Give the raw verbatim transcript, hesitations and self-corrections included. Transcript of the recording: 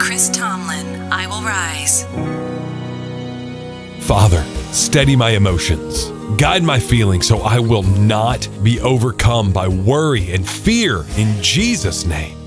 Chris Tomlin, I Will Rise. Father, steady my emotions. Guide my feelings so I will not be overcome by worry and fear in Jesus' name.